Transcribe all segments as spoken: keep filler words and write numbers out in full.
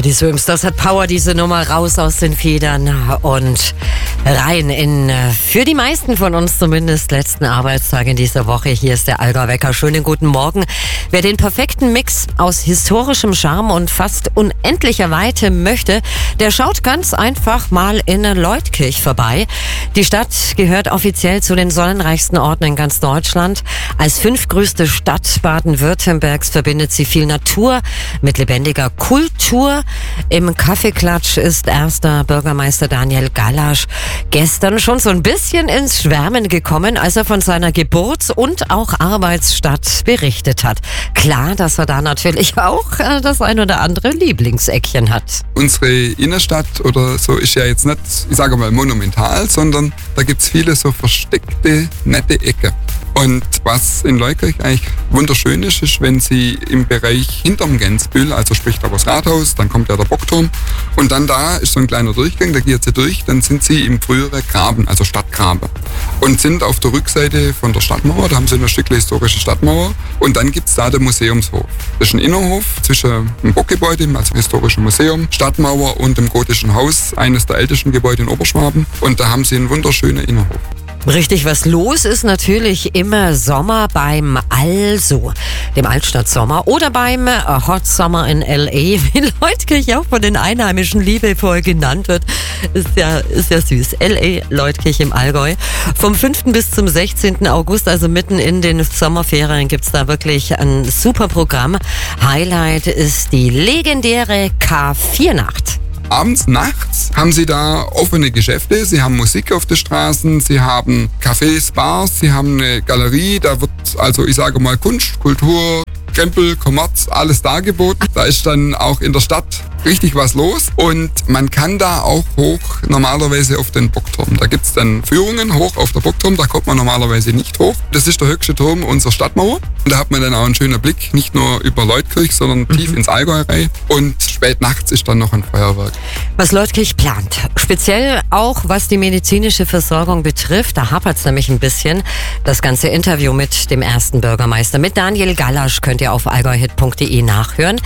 die Söms, das hat Power, diese Nummer, raus aus den Federn und rein in, für die meisten von uns zumindest, letzten Arbeitstag in dieser Woche. Hier ist der Allgäu Wecker. Schönen guten Morgen. Wer den perfekten Mix aus historischem Charme und fast unendlicher Weite möchte, der schaut ganz einfach mal in Leutkirch vorbei. Die Stadt gehört offiziell zu den sonnenreichsten Orten in ganz Deutschland. Als fünftgrößte Stadt Baden-Württembergs verbindet sie viel Natur mit lebendiger Kultur. Im Kaffeeklatsch ist erster Bürgermeister Daniel Gallasch gestern schon so ein bisschen ins Schwärmen gekommen, als er von seiner Geburts- und auch Arbeitsstadt berichtet hat. Klar, dass er da natürlich auch äh, das ein oder andere Lieblingseckchen hat. Unsere Innenstadt oder so ist ja jetzt nicht, ich sage mal, monumental, sondern da gibt's viele so versteckte, nette Ecken. Und was in Leutkirch eigentlich wunderschön ist, ist, wenn Sie im Bereich hinterm Gänsbühl, also sprich da das Rathaus, dann kommt ja der Bockturm und dann da ist so ein kleiner Durchgang, da geht Sie durch, dann sind Sie im früheren Graben, also Stadtgraben und sind auf der Rückseite von der Stadtmauer, da haben Sie eine Stückle historische Stadtmauer und dann gibt's da den Museumshof. Das ist ein Innenhof zwischen dem Bockgebäude, also historischem Museum, Stadtmauer und dem gotischen Haus, eines der ältesten Gebäude in Oberschwaben und da haben Sie einen wunderschönen Innenhof. Richtig, was los ist natürlich immer Sommer beim Also, dem Altstadtsommer oder beim Hot Summer in L A, wie Leutkirch auch von den Einheimischen liebevoll genannt wird. Ist ja, ist ja süß. L A, Leutkirch im Allgäu. Vom fünften bis zum sechzehnten August, also mitten in den Sommerferien, gibt's da wirklich ein super Programm. Highlight ist die legendäre K vier Nacht. Abends, nachts haben Sie da offene Geschäfte, Sie haben Musik auf den Straßen, Sie haben Cafés, Bars, Sie haben eine Galerie, da wird also, ich sage mal, Kunst, Kultur, Krempel, Kommerz, alles dargeboten. Da ist dann auch in der Stadt richtig was los und man kann da auch hoch normalerweise auf den Bockturm. Da gibt's dann Führungen hoch auf der Bockturm, da kommt man normalerweise nicht hoch. Das ist der höchste Turm unserer Stadtmauer und da hat man dann auch einen schönen Blick, nicht nur über Leutkirch, sondern mhm. tief ins Allgäu rein und spät nachts ist dann noch ein Feuerwerk. Was Leutkirch plant, speziell auch was die medizinische Versorgung betrifft, da hapert's nämlich ein bisschen. Das ganze Interview mit dem ersten Bürgermeister, mit Daniel Gallasch, könnt ihr auf allgäuhit punkt de nachhören.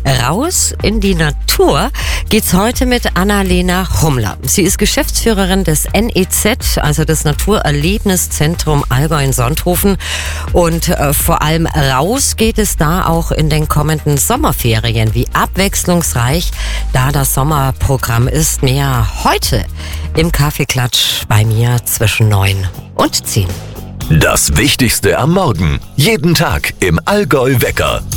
Raus in die Natur geht's heute mit Annalena Hummler. Sie ist Geschäftsführerin des N E Z, also des Naturerlebniszentrum Allgäu in Sonthofen. Und äh, vor allem raus geht es da auch in den kommenden Sommerferien. Wie abwechslungsreich da das Sommerprogramm ist. Mehr heute im Kaffeeklatsch bei mir zwischen neun und zehn. Das Wichtigste am Morgen. Jeden Tag im Allgäu Wecker.